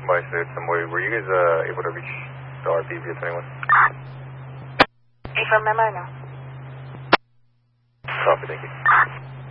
Mike, were you guys able to reach the RP via 21? Affirm memo, no. Copy, thank you.